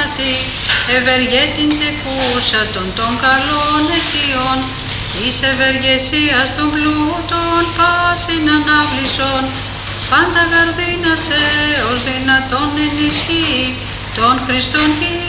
θανάτη, ευεργέτην τεκούσα των καλών αιτιών, εις ευεργεσίας των πλούτων πάσιν ανάβλησον, πάντα γαρδίνασε ως δυνατόν ενισχύει τον Χριστόν